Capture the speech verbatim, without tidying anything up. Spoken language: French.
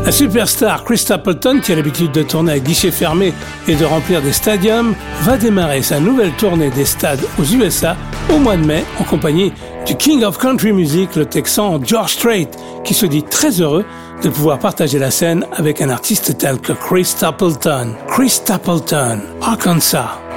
La superstar Chris Stapleton, qui a l'habitude de tourner à guichet fermé et de remplir des stadiums, va démarrer sa nouvelle tournée des stades aux U S A au mois de mai en compagnie du King of Country Music, le Texan George Strait, qui se dit très heureux de pouvoir partager la scène avec un artiste tel que Chris Stapleton. Chris Stapleton, Arkansas.